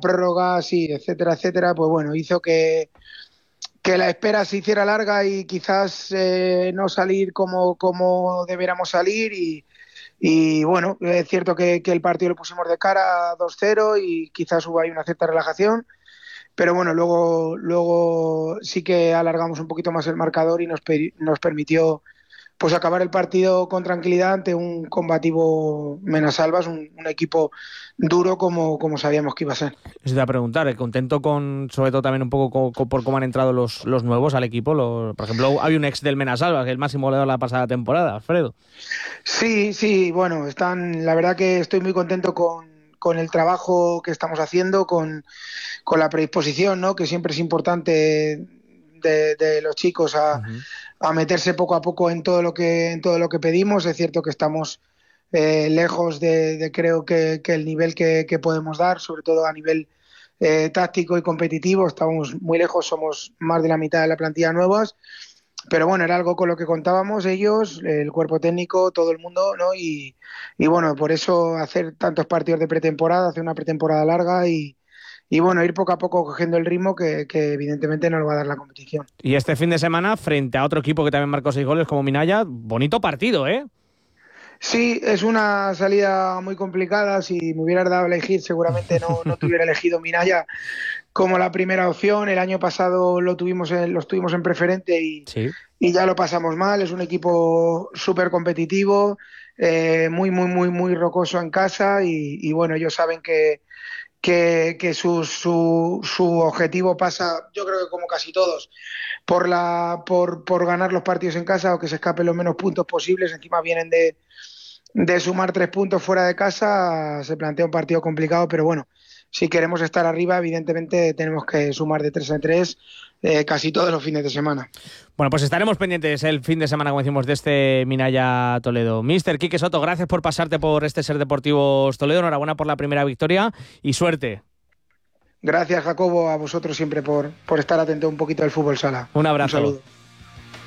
prórroga, sí, etcétera, etcétera, pues bueno, hizo que la espera se hiciera larga y quizás no salir como debiéramos salir y bueno, es cierto que el partido lo pusimos de cara 2-0 y quizás hubo ahí una cierta relajación, pero bueno, luego sí que alargamos un poquito más el marcador y nos permitió pues acabar el partido con tranquilidad ante un combativo Menasalvas, un equipo duro como sabíamos que iba a ser. Eso te iba a preguntar, contento con, sobre todo también un poco por cómo han entrado los nuevos al equipo. Por ejemplo, hay un ex del Menasalva, que es el máximo goleador de la pasada temporada, Alfredo. Sí, bueno, la verdad que estoy muy contento con el trabajo que estamos haciendo, con la predisposición, ¿no? Que siempre es importante de los chicos Uh-huh. a meterse poco a poco en todo lo que pedimos. Es cierto que estamos lejos de creo que el nivel que podemos dar, sobre todo a nivel táctico y competitivo, estamos muy lejos, somos más de la mitad de la plantilla nuevas, pero bueno, era algo con lo que contábamos ellos, el cuerpo técnico, todo el mundo, ¿no? Y bueno, por eso hacer tantos partidos de pretemporada, hacer una pretemporada larga y bueno, ir poco a poco cogiendo el ritmo que evidentemente nos lo va a dar la competición. Y este fin de semana, frente a otro equipo que también marcó 6 goles como Minaya, bonito partido, ¿eh? Sí, es una salida muy complicada. Si me hubieras dado a elegir, seguramente no te hubiera elegido Minaya como la primera opción. El año pasado lo tuvimos en preferente Sí. y ya lo pasamos mal. Es un equipo súper competitivo, muy rocoso en casa y bueno, ellos saben que su objetivo pasa, yo creo que como casi todos, por ganar los partidos en casa o que se escapen los menos puntos posibles. Encima vienen de sumar 3 puntos fuera de casa, se plantea un partido complicado, pero bueno, si queremos estar arriba, evidentemente tenemos que sumar de 3 en 3 casi todos los fines de semana. Bueno, pues estaremos pendientes el fin de semana, como decimos, de este Minaya Toledo. Mister Quique Soto, gracias por pasarte por este Ser Deportivos Toledo. Enhorabuena por la primera victoria y suerte. Gracias, Jacobo, a vosotros siempre por estar atento un poquito al fútbol sala. Un Un abrazo. saludo.